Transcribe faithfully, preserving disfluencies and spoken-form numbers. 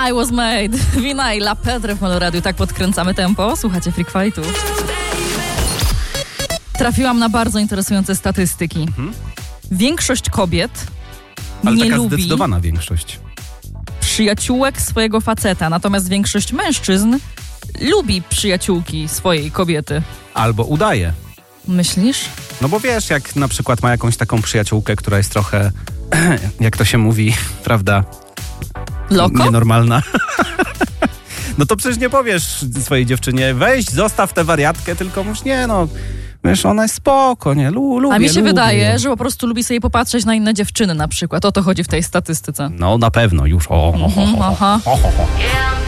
I Was Made. Wina i La Pedre w Meloradiu. Tak podkręcamy tempo. Słuchacie Freak Fightu. Trafiłam na bardzo interesujące statystyki. Mhm. Większość kobiet Ale nie taka lubi zdecydowana większość. przyjaciółek swojego faceta, natomiast większość mężczyzn lubi przyjaciółki swojej kobiety. Albo udaje. Myślisz? No bo wiesz, jak na przykład ma jakąś taką przyjaciółkę, która jest trochę, jak to się mówi, prawda? Loko? Nienormalna. No to przecież nie powiesz swojej dziewczynie, weź, zostaw tę wariatkę, tylko mówisz, nie no, wiesz, ona jest spoko, nie, Lu, lubię, A mi się lubię. wydaje, że po prostu lubi sobie popatrzeć na inne dziewczyny na przykład. O to chodzi w tej statystyce. No na pewno, już. O, o, o, o, Mhm, aha. o, o, o.